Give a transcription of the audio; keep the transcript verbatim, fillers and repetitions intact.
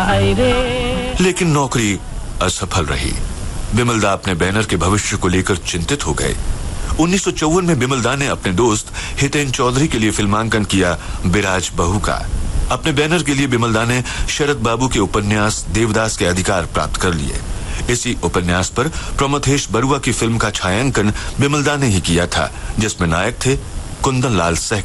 लेकिन नौकरी असफल रही। बिमलदा अपने बैनर के भविष्य को लेकर चिंतित हो गए। उन्नीस सौ चौवन में बिमलदा ने अपने दोस्त हितेन चौधरी के लिए फिल्मांकन किया बिराज बहू का। अपने बैनर के लिए बिमलदा ने शरद बाबू के उपन्यास देवदास के अधिकार प्राप्त कर लिए। इसी उपन्यास पर प्रमथेश बरुआ की फिल्म का छायांकन बिमलदा ने ही किया था, जिसमें नायक थे कुंदन लाल सहगल।